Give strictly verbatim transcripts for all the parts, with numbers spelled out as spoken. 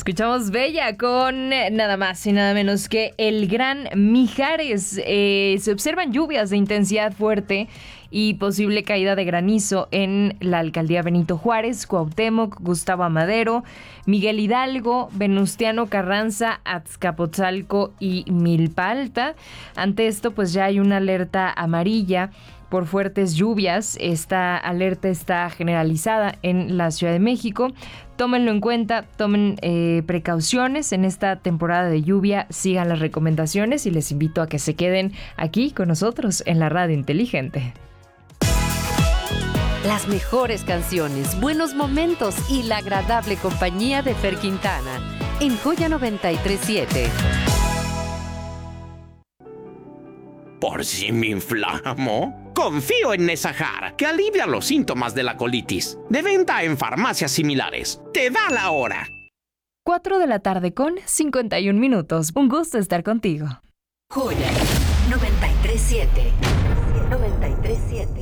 Escuchamos Bella con nada más y nada menos que el Gran Mijares. Eh, se observan lluvias de intensidad fuerte y posible caída de granizo en la alcaldía Benito Juárez, Cuauhtémoc, Gustavo Amadero, Miguel Hidalgo, Venustiano Carranza, Azcapotzalco y Milpa Alta. Ante esto, pues ya hay una alerta amarilla por fuertes lluvias. Esta alerta está generalizada en la Ciudad de México. Tómenlo en cuenta, tomen eh, precauciones en esta temporada de lluvia, sigan las recomendaciones y les invito a que se queden aquí con nosotros en la Radio Inteligente. Las mejores canciones, buenos momentos y la agradable compañía de Fer Quintana en Joya noventa y tres punto siete. ¿Por si me inflamo? Confío en Nesajar, que alivia los síntomas de la colitis. De venta en farmacias similares. Te da la hora. cuatro de la tarde con cincuenta y un minutos. Un gusto estar contigo. Joya noventa y tres punto siete. noventa y tres punto siete.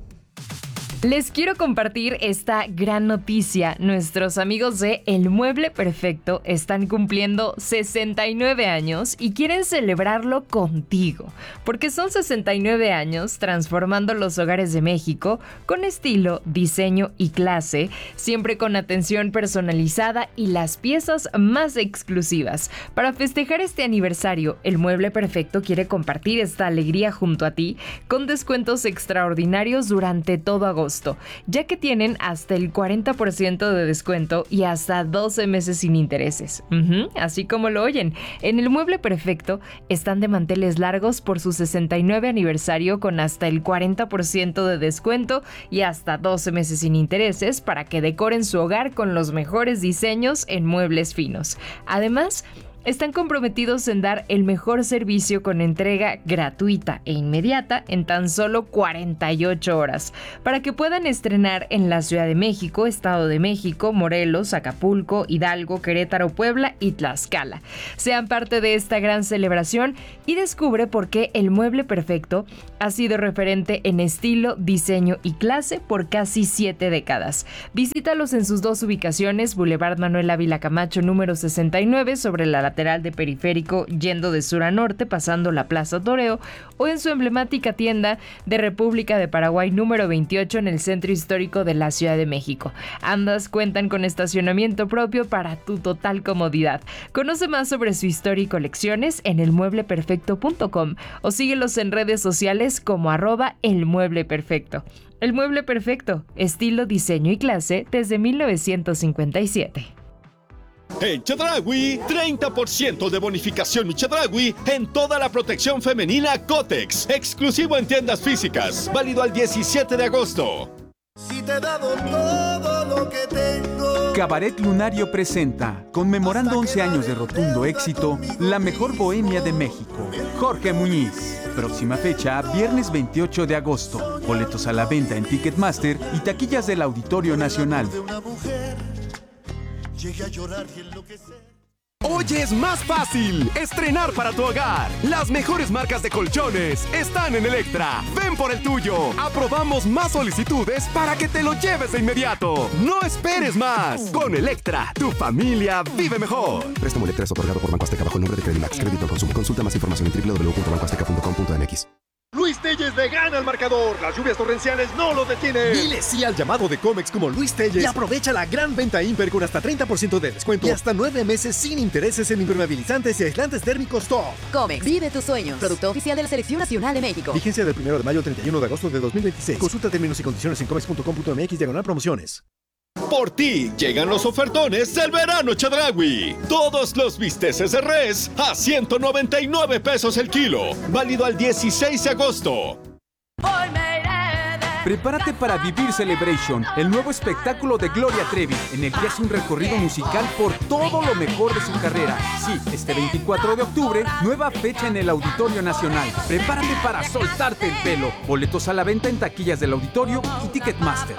Les quiero compartir esta gran noticia. Nuestros amigos de El Mueble Perfecto están cumpliendo sesenta y nueve años y quieren celebrarlo contigo, porque son sesenta y nueve años transformando los hogares de México con estilo, diseño y clase, siempre con atención personalizada y las piezas más exclusivas. Para festejar este aniversario, El Mueble Perfecto quiere compartir esta alegría junto a ti con descuentos extraordinarios durante todo agosto, ya que tienen hasta el cuarenta por ciento de descuento y hasta doce meses sin intereses. Uh-huh, así como lo oyen, en El Mueble Perfecto están de manteles largos por su sesenta y nueve aniversario con hasta el cuarenta por ciento de descuento y hasta doce meses sin intereses para que decoren su hogar con los mejores diseños en muebles finos. Además, están comprometidos en dar el mejor servicio con entrega gratuita e inmediata en tan solo cuarenta y ocho horas, para que puedan estrenar en la Ciudad de México, Estado de México, Morelos, Acapulco, Hidalgo, Querétaro, Puebla y Tlaxcala. Sean parte de esta gran celebración y descubre por qué El Mueble Perfecto ha sido referente en estilo, diseño y clase por casi siete décadas. Visítalos en sus dos ubicaciones, Boulevard Manuel Ávila Camacho número sesenta y nueve sobre la lateral de Periférico yendo de sur a norte pasando la Plaza Toreo, o en su emblemática tienda de República de Paraguay número veintiocho en el centro histórico de la Ciudad de México. Ambas cuentan con estacionamiento propio para tu total comodidad. Conoce más sobre su historia y colecciones en el mueble perfecto punto com o síguelos en redes sociales como arroba El Mueble Perfecto. El Mueble Perfecto, estilo, diseño y clase desde mil novecientos cincuenta y siete. En Chedraui, treinta por ciento de bonificación y Chedraui en toda la protección femenina Kotex, exclusivo en tiendas físicas, válido al diecisiete de agosto. Si te he dado todo lo que tengo. Cabaret Lunario presenta, conmemorando once años de rotundo éxito, la mejor bohemia de México, Jorge Muñiz. Próxima fecha, viernes veintiocho de agosto. Boletos a la venta en Ticketmaster y taquillas del Auditorio Nacional. Hoy es más fácil estrenar para tu hogar. Las mejores marcas de colchones están en Electra. Ven por el tuyo. Aprobamos más solicitudes para que te lo lleves de inmediato. No esperes más. Con Electra, tu familia vive mejor. Préstamo Electra es otorgado por Banco Azteca bajo el nombre de Credimax. Crédito al consumo. Consulta más información en doble u doble u doble u punto banco azteca punto com punto m x. Luis Telles le gana al marcador. Las lluvias torrenciales no lo detienen. Dile sí al llamado de Comex como Luis Telles y aprovecha la gran venta Imper con hasta treinta por ciento de descuento y hasta nueve meses sin intereses en impermeabilizantes y aislantes térmicos Top. Comex, vive tus sueños. Producto oficial de la Selección Nacional de México. Vigencia del primero de mayo al treinta y uno de agosto de dos mil veintiséis. Consulta términos y condiciones en comex punto com punto m x diagonal promociones. Por ti llegan los ofertones del verano Chedraui. Todos los bisteces de res a ciento noventa y nueve pesos el kilo. Válido al dieciséis de agosto. Prepárate para vivir Celebration, el nuevo espectáculo de Gloria Trevi, en el que hace un recorrido musical por todo lo mejor de su carrera. Sí, este veinticuatro de octubre, nueva fecha en el Auditorio Nacional. Prepárate para soltarte el pelo. Boletos a la venta en taquillas del Auditorio y Ticketmaster.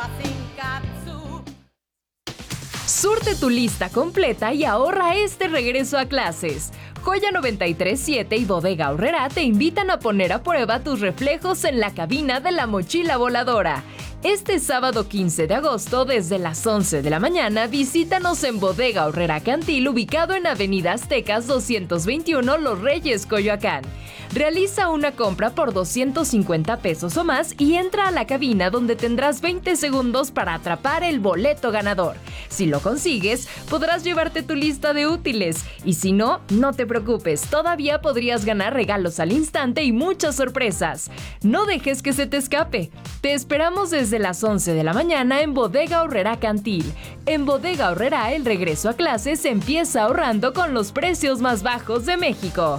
Surte tu lista completa y ahorra este regreso a clases. Joya noventa y tres punto siete y Bodega Aurrerá te invitan a poner a prueba tus reflejos en la cabina de la mochila voladora. Este sábado quince de agosto, desde las once de la mañana, visítanos en Bodega Aurrerá Cantil, ubicado en Avenida Aztecas doscientos veintiuno, Los Reyes, Coyoacán. Realiza una compra por doscientos cincuenta pesos o más y entra a la cabina donde tendrás veinte segundos para atrapar el boleto ganador. Si lo consigues, podrás llevarte tu lista de útiles y si no, no te preocupes, todavía podrías ganar regalos al instante y muchas sorpresas. No dejes que se te escape. Te esperamos desde las once de la mañana en Bodega Aurrerá Cantil. En Bodega Aurrerá, el regreso a clases empieza ahorrando con los precios más bajos de México.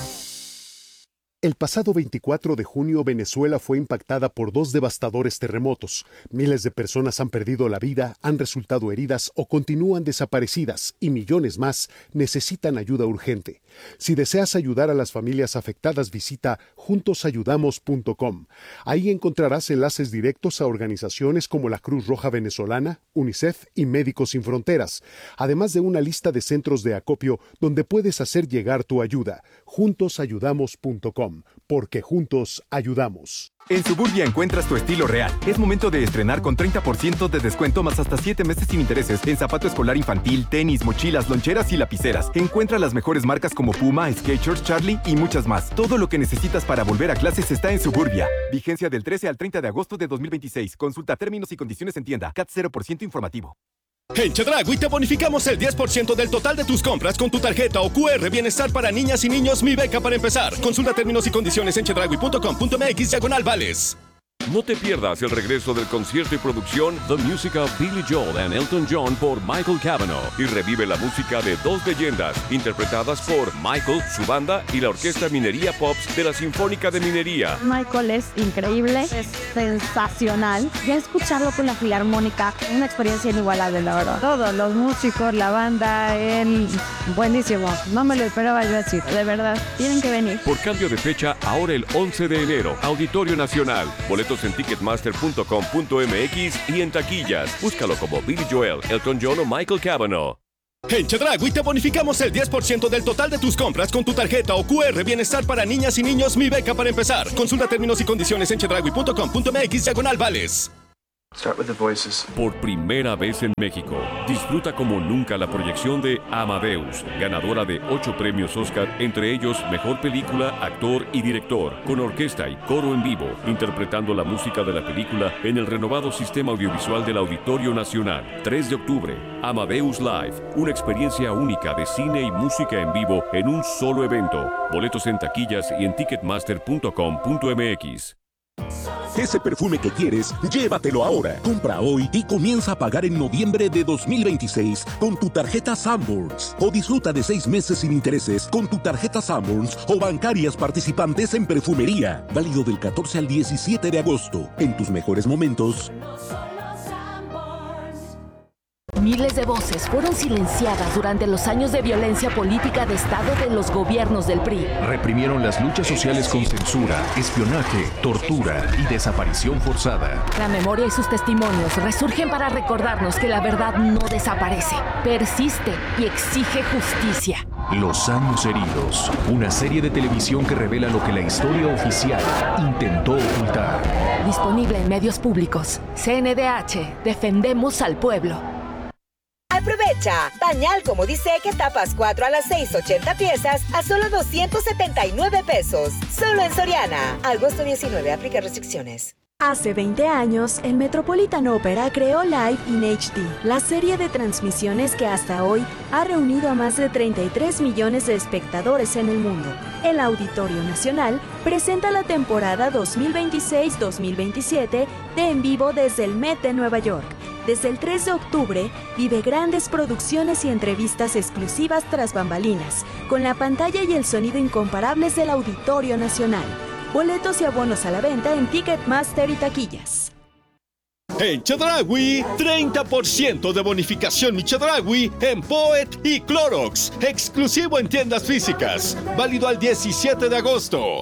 El pasado veinticuatro de junio, Venezuela fue impactada por dos devastadores terremotos. Miles de personas han perdido la vida, han resultado heridas o continúan desaparecidas y millones más necesitan ayuda urgente. Si deseas ayudar a las familias afectadas, visita juntos ayudamos punto com. Ahí encontrarás enlaces directos a organizaciones como la Cruz Roja Venezolana, UNICEF y Médicos Sin Fronteras, además de una lista de centros de acopio donde puedes hacer llegar tu ayuda. juntos ayudamos punto com. Porque juntos ayudamos. En Suburbia encuentras tu estilo real. Es momento de estrenar con treinta por ciento de descuento más hasta siete meses sin intereses en zapato escolar infantil, tenis, mochilas, loncheras y lapiceras. Encuentra las mejores marcas como Puma, Skechers, Charlie y muchas más. Todo lo que necesitas para volver a clases está en Suburbia. Vigencia del trece al treinta de agosto de dos mil veintiséis. Consulta términos y condiciones en tienda. C A T cero por ciento informativo. En Chedraui te bonificamos el diez por ciento del total de tus compras con tu tarjeta o cu erre Bienestar para niñas y niños Mi Beca para empezar. Consulta términos y condiciones en chedraui punto com punto m x diagonal vales. No te pierdas el regreso del concierto y producción The Music of Billy Joel and Elton John por Michael Cavanaugh y revive la música de dos leyendas interpretadas por Michael, su banda y la Orquesta Minería Pops de la Sinfónica de Minería. Michael es increíble, es sensacional. Ya escucharlo con la Filarmónica, una experiencia inigualable, la verdad. Todos los músicos, la banda, él, buenísimo. No me lo esperaba yo decir, de verdad. Tienen que venir. Por cambio de fecha, ahora el once de enero, Auditorio Nacional. Boletos en ticketmaster punto com punto m x y en taquillas. Búscalo como Billy Joel, Elton John o Michael Cavanaugh. En Chedraui te bonificamos el diez por ciento del total de tus compras con tu tarjeta o cu erre Bienestar para niñas y niños Mi Beca para empezar. Consulta términos y condiciones en chedraui punto com punto m x diagonal vales. Start with the voices. Por primera vez en México, disfruta como nunca la proyección de Amadeus, ganadora de ocho premios Oscar, entre ellos Mejor Película, Actor y Director, con orquesta y coro en vivo, interpretando la música de la película en el renovado sistema audiovisual del Auditorio Nacional. tres de octubre, Amadeus Live, una experiencia única de cine y música en vivo en un solo evento. Boletos en taquillas y en ticketmaster punto com punto m x. Ese perfume que quieres, llévatelo ahora. Compra hoy y comienza a pagar en noviembre de dos mil veintiséis con tu tarjeta Sanborns. O disfruta de seis meses sin intereses con tu tarjeta Sanborns o bancarias participantes en perfumería. Válido del catorce al diecisiete de agosto. En tus mejores momentos. Miles de voces fueron silenciadas durante los años de violencia política de Estado de los gobiernos del P R I. Reprimieron las luchas sociales con censura, espionaje, tortura y desaparición forzada. La memoria y sus testimonios resurgen para recordarnos que la verdad no desaparece, persiste y exige justicia. Los años heridos, una serie de televisión que revela lo que la historia oficial intentó ocultar. Disponible en medios públicos. C N D H, defendemos al pueblo. Aprovecha. Pañal Comodisec tapas cuatro a las seis, ochenta piezas a solo doscientos setenta y nueve pesos. Solo en Soriana. Agosto diecinueve, aplica restricciones. Hace veinte años, el Metropolitan Opera creó Live in H D, la serie de transmisiones que hasta hoy ha reunido a más de treinta y tres millones de espectadores en el mundo. El Auditorio Nacional presenta la temporada dos mil veintiséis dos mil veintisiete de En Vivo desde el Met de Nueva York. Desde el tres de octubre, vive grandes producciones y entrevistas exclusivas tras bambalinas, con la pantalla y el sonido incomparables del Auditorio Nacional. Boletos y abonos a la venta en Ticketmaster y taquillas. En Chedraui, treinta por ciento de bonificación Mi Chedraui en Poet y Clorox, exclusivo en tiendas físicas, válido al diecisiete de agosto.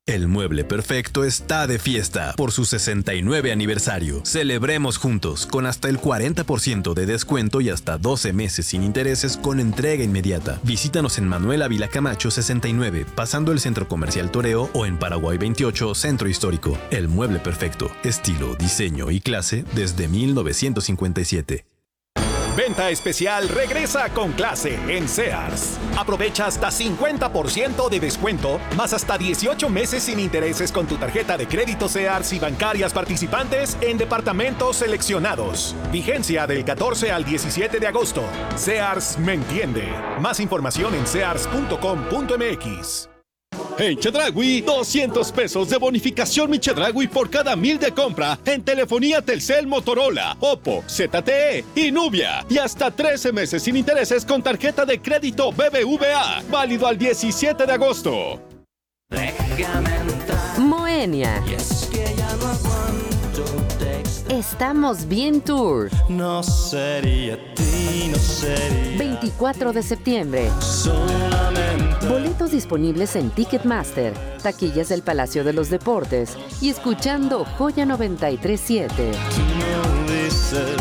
El Mueble Perfecto está de fiesta por su sesenta y nueve aniversario. Celebremos juntos con hasta el cuarenta por ciento de descuento y hasta doce meses sin intereses con entrega inmediata. Visítanos en Manuel Ávila Camacho sesenta y nueve, pasando el Centro Comercial Toreo, o en Paraguay veintiocho, Centro Histórico. El Mueble Perfecto, estilo, diseño y clase desde mil novecientos cincuenta y siete. Venta especial regresa con clase en Sears. Aprovecha hasta cincuenta por ciento de descuento, más hasta dieciocho meses sin intereses con tu tarjeta de crédito Sears y bancarias participantes en departamentos seleccionados. Vigencia del catorce al diecisiete de agosto. Sears me entiende. Más información en sears punto com punto m x. En Chedraui, doscientos pesos de bonificación Mi Chedraui por cada mil de compra en telefonía Telcel, Motorola, Oppo, Z T E y Nubia. Y hasta trece meses sin intereses con tarjeta de crédito B B V A. Válido al diecisiete de agosto. Moenia. Estamos Bien Tour. No sería ti, no sería. veinticuatro de septiembre. Solamente. Boletos disponibles en Ticketmaster, taquillas del Palacio de los Deportes y escuchando Joya noventa y tres punto siete. No dices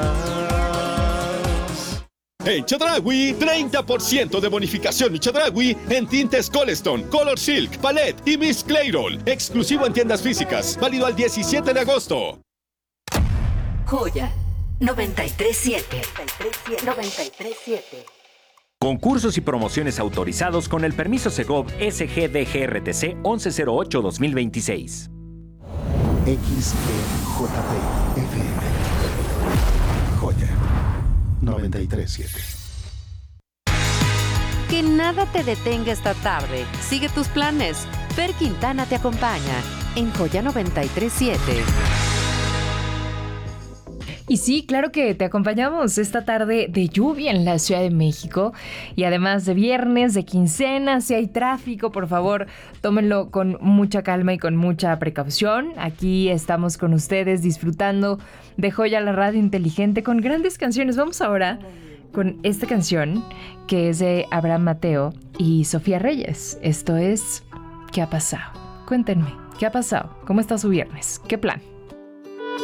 más. En Chedraui, treinta por ciento de bonificación Mi Chedraui en tintes Coleston, Color Silk, Palette y Miss Clairol. Exclusivo en tiendas físicas. Válido al diecisiete de agosto. Joya noventa y tres punto siete. noventa y tres punto siete. Concursos y promociones autorizados con el permiso Segov S G D G R T C once cero ocho dos mil veintiséis. X E J P F M. Joya noventa y tres punto siete. Que nada te detenga esta tarde. Sigue tus planes. Fer Quintana te acompaña en Joya noventa y tres punto siete. Y sí, claro que te acompañamos esta tarde de lluvia en la Ciudad de México. Y además de viernes, de quincena, si hay tráfico, por favor, tómenlo con mucha calma y con mucha precaución. Aquí estamos con ustedes disfrutando de Joya, la radio inteligente, con grandes canciones. Vamos ahora con esta canción que es de Abraham Mateo y Sofía Reyes. Esto es ¿Qué ha pasado? Cuéntenme, ¿qué ha pasado? ¿Cómo está su viernes? ¿Qué plan?